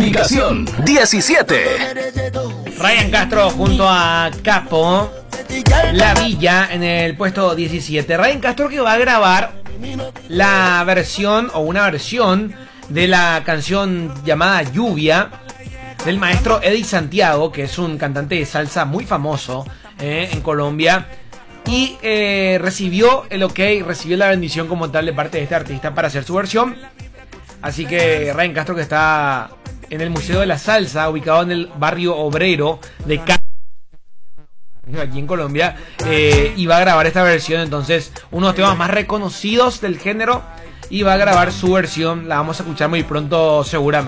Ubicación 17. Ryan Castro junto a Capo, La Villa en el puesto 17. Ryan Castro que va a grabar la versión o una versión de la canción llamada Lluvia del maestro Eddie Santiago, que es un cantante de salsa muy famoso en Colombia. Y recibió el ok, recibió la bendición como tal de parte de este artista para hacer su versión. Así que Ryan Castro, que está en el Museo de la Salsa, ubicado en el barrio obrero de Cali, aquí en Colombia, y va a grabar esta versión. Entonces, unos temas más reconocidos del género, y va a grabar su versión. La vamos a escuchar muy pronto seguramente.